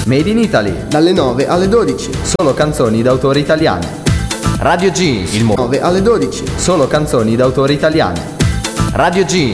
Made in Italy. Dalle 9 alle 12. Solo canzoni d'autore italiane. Radio G, il 9 alle 12. Solo canzoni d'autore italiane. Radio G,